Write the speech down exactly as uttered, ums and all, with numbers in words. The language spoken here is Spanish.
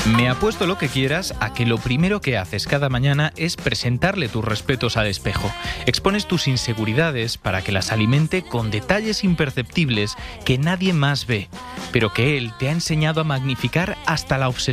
Me apuesto lo que quieras a que lo primero que haces cada mañana es presentarle tus respetos al espejo. Expones tus inseguridades para que las alimente con detalles imperceptibles que nadie más ve, pero que él te ha enseñado a magnificar hasta la obsesión.